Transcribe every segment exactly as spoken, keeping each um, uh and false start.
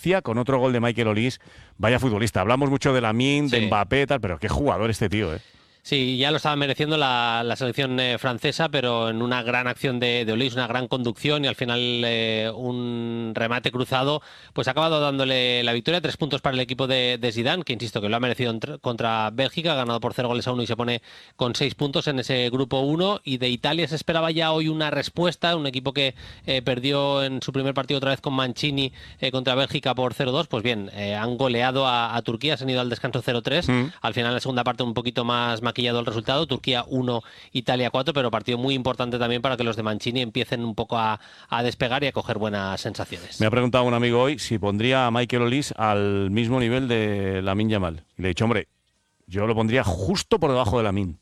Valencia con otro gol de Michael Olise. Vaya futbolista. Hablamos mucho de Lamine, Sí. de Mbappé, tal, pero qué jugador este tío, ¿eh? Sí, ya lo estaba mereciendo la, la selección eh, francesa, pero en una gran acción de, de Olise, una gran conducción y al final eh, un remate cruzado, pues ha acabado dándole la victoria. Tres puntos para el equipo de, de Zidane, que insisto que lo ha merecido entre, contra Bélgica, ha ganado por cero goles a uno y se pone con seis puntos en ese grupo uno. Y de Italia se esperaba ya hoy una respuesta, un equipo que eh, perdió en su primer partido otra vez con Mancini eh, contra Bélgica por cero dos. Pues bien, eh, han goleado a, a Turquía, se han ido al descanso cero tres. Mm. Al final, en la segunda parte, un poquito más maquillado el resultado, Turquía uno, Italia cuatro, pero partido muy importante también para que los de Mancini empiecen un poco a, a despegar y a coger buenas sensaciones. Me ha preguntado un amigo hoy si pondría a Michael Olise al mismo nivel de Lamine Yamal. Y le he dicho, hombre, yo lo pondría justo por debajo de Lamine.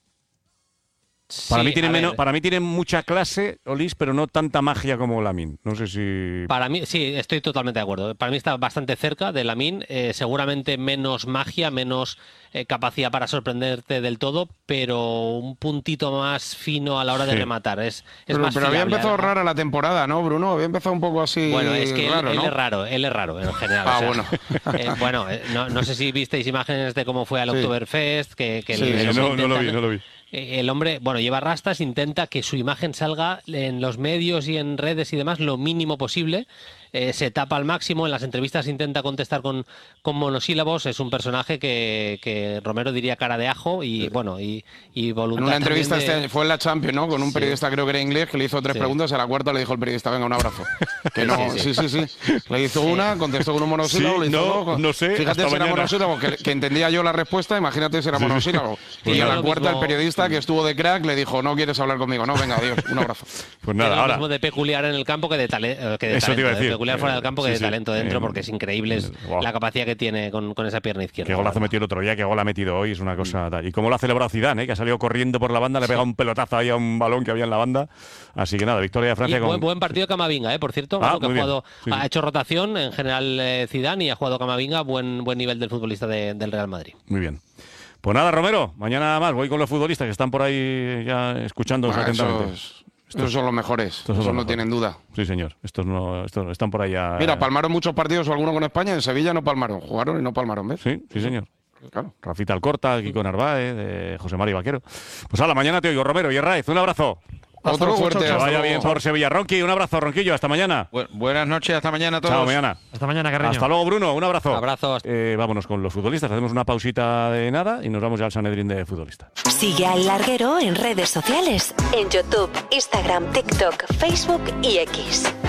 Para, sí, mí tiene menos, ver, para mí tiene mucha clase Olise, pero no tanta magia como Lamine. No sé si... Para mí, sí, estoy totalmente de acuerdo. Para mí está bastante cerca de Lamine. Eh, seguramente menos magia, menos eh, capacidad para sorprenderte del todo, pero un puntito más fino a la hora de sí. rematar. Es, es pero, más pero fiable, había empezado ¿eh? rara la temporada, ¿no, Bruno? Había empezado un poco así Bueno, es que raro, él, ¿no? él es raro, él es raro en general. Ah, o sea, bueno. Eh, bueno, eh, no, no sé si visteis imágenes de cómo fue al Sí. Oktoberfest, que, que Sí, el, no, intenta, no lo vi, no lo vi. El hombre, bueno, lleva rastas, intenta que su imagen salga en los medios y en redes y demás lo mínimo posible. Eh, se tapa al máximo, en las entrevistas intenta contestar con, con monosílabos. Es un personaje que, que Romero diría cara de ajo y bueno, y, y voluntad. En una entrevista de... este, fue en la Champions, ¿no? Con un sí. periodista, creo que era inglés, que le hizo tres sí. preguntas. A la cuarta le dijo el periodista, venga, un abrazo. Que no, sí, sí, sí. sí. Le hizo una, contestó con un monosílabo, sí, le hizo no, dos. No sé. Fíjate si era monosílabo, que, que entendía yo la respuesta, imagínate si era monosílabo. Sí. Y Pues a nada. la cuarta mismo... el periodista, que estuvo de crack, le dijo, no quieres hablar conmigo. No, venga, adiós, un abrazo. Pues nada, es lo ahora. mismo de peculiar en el campo que de, tale... que de Eso talento. te iba a decir. De peculiar fuera del campo que sí, de sí. talento dentro, eh, porque es increíble es wow. la capacidad que tiene con, con esa pierna izquierda. Qué golazo metió el otro día, qué gol ha metido hoy, es una cosa tal. Y cómo lo ha celebrado Zidane, ¿eh? Que ha salido corriendo por la banda, le ha pegado un pelotazo ahí a un balón que había en la banda. Así que nada, victoria de Francia. Y con... buen, buen partido de Camavinga, ¿eh? Por cierto, ah, que ha, jugado, sí, ha sí. hecho rotación en general eh, Zidane y ha jugado Camavinga, buen, buen nivel del futbolista de, del Real Madrid. Muy bien. Pues nada, Romero, mañana más voy con los futbolistas que están por ahí ya escuchándonos Bueno, atentamente. Esos, esos son los mejores, estos son eso los no mejores. tienen duda. Sí, señor, estos no, estos están por ahí ya... Mira, palmaron muchos partidos o alguno con España, en Sevilla no palmaron, jugaron y no palmaron, ¿ves? Sí, sí, señor. Claro. Rafita Alcorta, Kiko Narváez, de José Mari Vaquero. Pues a la mañana te oigo, Romero y Herráez, un abrazo. Otro luego, fuerte. Que chao, vaya bien por Sevilla. Ronqui, un abrazo, Ronquillo, hasta mañana. Bu buenas noches, hasta mañana a todos. Chao, mañana. Hasta mañana, Carreño. Hasta luego, Bruno, un abrazo. Abrazos. Eh, vámonos con los futbolistas, hacemos una pausita de nada y nos vamos ya al Sanedrín de futbolista. Sigue al Larguero en redes sociales, en YouTube, Instagram, TikTok, Facebook y X.